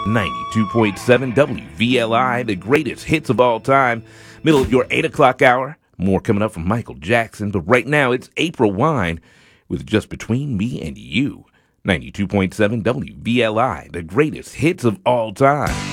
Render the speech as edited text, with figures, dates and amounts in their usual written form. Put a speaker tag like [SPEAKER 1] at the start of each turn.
[SPEAKER 1] 92.7 WVLI, the greatest hits of all time. Middle of your 8 o'clock hour. More coming up from Michael Jackson. But right now, it's April Wine with Just Between Me and You. 92.7 WVLI, the greatest hits of all time.